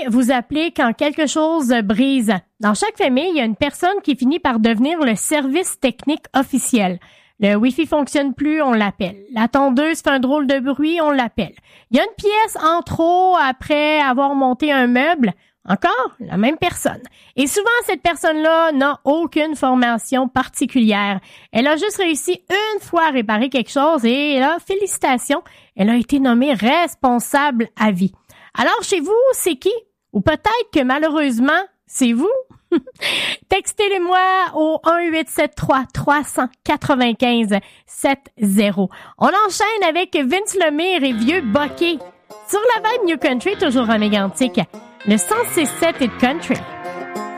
vous appelez quand quelque chose brise. Dans chaque famille, il y a une personne qui finit par devenir le service technique officiel. Le Wi-Fi fonctionne plus, on l'appelle. La tondeuse fait un drôle de bruit, on l'appelle. Il y a une pièce en trop après avoir monté un meuble. Encore, la même personne. Et souvent, cette personne-là n'a aucune formation particulière. Elle a juste réussi une fois à réparer quelque chose et là, félicitations, elle a été nommée responsable à vie. Alors, chez vous, c'est qui? Ou peut-être que malheureusement, c'est vous? Textez-les-moi au 1-873-395-70. On enchaîne avec Vince Lemire et Vieux Bokeh. Sur la vibe New Country, toujours en Mégantic. Le 106.7 est Country.